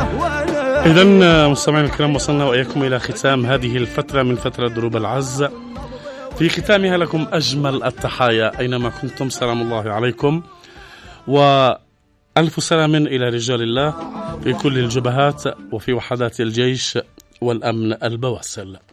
إذن مستمعينا الكرام، وصلنا وإياكم إلى ختام هذه الفترة من فترة دروب العز. في ختامها لكم أجمل التحايا أينما كنتم، سلام الله عليكم، وألف سلام إلى رجال الله في كل الجبهات وفي وحدات الجيش والأمن البواسل.